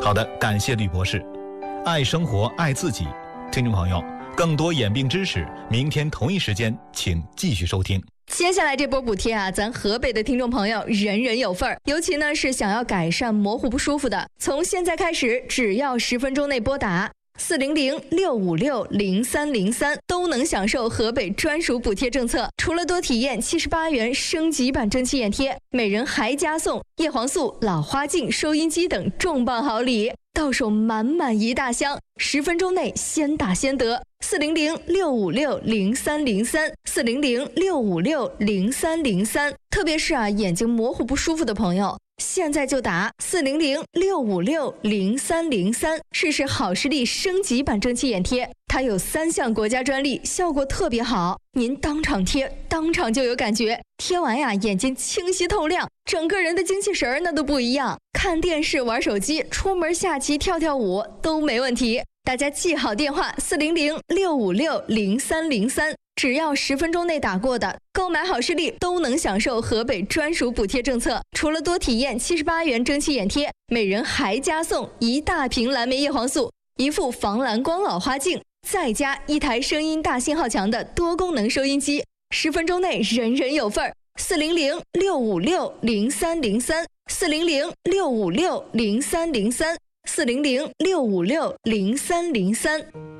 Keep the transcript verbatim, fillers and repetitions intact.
好的，感谢吕博士。爱生活，爱自己。听众朋友，更多眼病知识，明天同一时间请继续收听。 接下来这波补贴啊，咱河北的听众朋友人人有份儿，尤其呢是想要改善模糊不舒服的，从现在开始，只要十分钟内拨打四零零六五六零三零三，都能享受河北专属补贴政策。除了多体验七十八元升级版蒸汽眼贴，每人还加送叶黄素、老花镜、收音机等重磅好礼，到手满满一大箱，十分钟内先打先得。四零零六五六零三零三，四零零六五六零三零三。特别是啊，眼睛模糊不舒服的朋友，现在就打四零零六五六零三零三，试试好视力升级版蒸汽眼贴。它有三项国家专利，效果特别好，您当场贴，当场就有感觉，贴完呀，眼睛清晰透亮，整个人的精气神儿那都不一样。看电视、玩手机、出门下棋、跳跳舞都没问题。大家记好电话四零零六五六零三零三，只要十分钟内打过的，购买好视力都能享受河北专属补贴政策。除了多体验七十八元蒸汽眼贴，每人还加送一大瓶蓝莓叶黄素、一副防蓝光老花镜，再加一台声音大信号强的多功能收音机。十分钟内人人有份儿。四零零六五六零三零三，四零零六五六零三零三，四零零六五六零三零三。